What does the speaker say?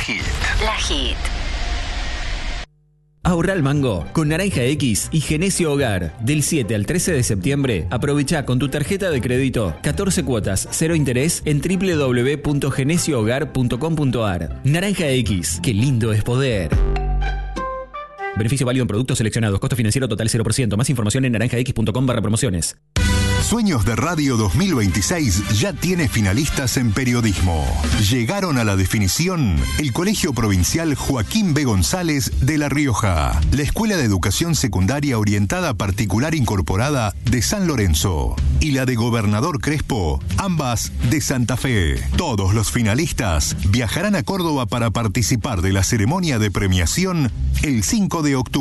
Hit. La Hit. Ahorra al mango con Naranja X y Genesio Hogar. Del 7 al 13 de septiembre, aprovecha con tu tarjeta de crédito 14 cuotas, 0 interés en www.genesiohogar.com.ar. Naranja X, qué lindo es poder. Beneficio válido en productos seleccionados. Costo financiero total 0%. Más información en naranjax.com/promociones. Sueños de Radio 2026 ya tiene finalistas en periodismo. Llegaron a la definición el Colegio Provincial Joaquín B. González de La Rioja, la Escuela de Educación Secundaria Orientada Particular Incorporada de San Lorenzo y la de Gobernador Crespo, ambas de Santa Fe. Todos los finalistas viajarán a Córdoba para participar de la ceremonia de premiación el 5 de octubre.